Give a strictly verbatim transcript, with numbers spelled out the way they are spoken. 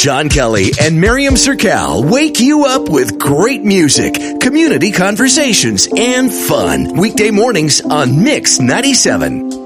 Sean Kelly and Miriam Sercal wake you up with great music, community conversations, and fun. Weekday mornings on Mix ninety-seven.